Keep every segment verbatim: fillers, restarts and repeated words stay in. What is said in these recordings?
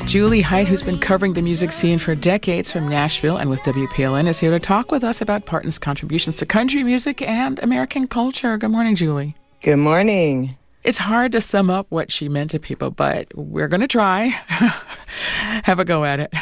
Julie Heidt, who's been covering the music scene for decades from Nashville and with W P L N, is here to talk with us about Parton's contributions to country music and American culture. Good morning, Julie. Good morning. It's hard to sum up what she meant to people, but we're going to try. Have a go at it.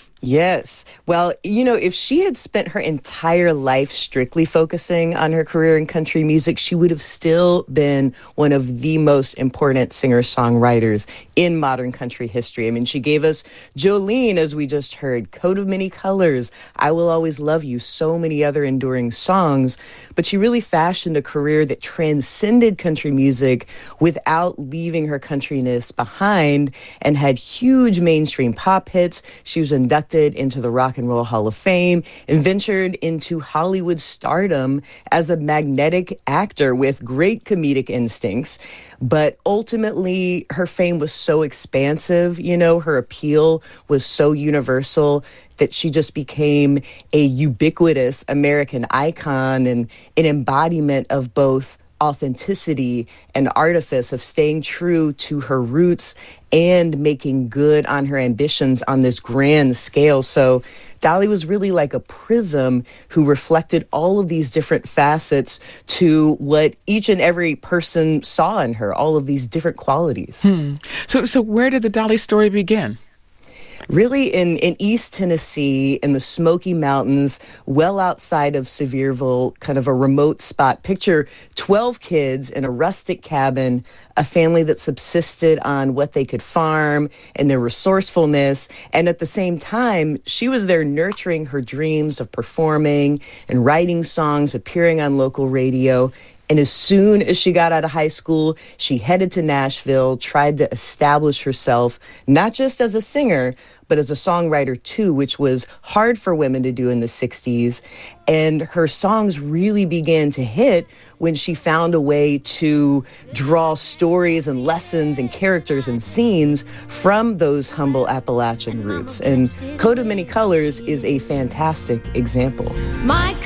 Yes. Well, you know, if she had spent her entire life strictly focusing on her career in country music, she would have still been one of the most important singer-songwriters in modern country history. I mean, she gave us Jolene, as we just heard, Coat of Many Colors, I Will Always Love You, so many other enduring songs. But she really fashioned a career that transcended country music without leaving her countryness behind and had huge mainstream pop hits. She was inducted into the Rock and Roll Hall of Fame and ventured into Hollywood stardom as a magnetic actor with great comedic instincts. But ultimately, her fame was so expansive, you know, her appeal was so universal that she just became a ubiquitous American icon and an embodiment of both authenticity and artifice, of staying true to her roots and making good on her ambitions on this grand scale. So Dolly was really like a prism who reflected all of these different facets to what each and every person saw in her, all of these different qualities. Hmm. So, so where did the Dolly story begin? Really in, in East Tennessee, in the Smoky Mountains, well outside of Sevierville, kind of a remote spot. Picture twelve kids in a rustic cabin, a family that subsisted on what they could farm and their resourcefulness. And at the same time, she was there nurturing her dreams of performing and writing songs, appearing on local radio. And as soon as she got out of high school, she headed to Nashville, tried to establish herself, not just as a singer, but as a songwriter too, which was hard for women to do in the sixties. And her songs really began to hit when she found a way to draw stories and lessons and characters and scenes from those humble Appalachian roots. And Coat of Many Colors is a fantastic example. My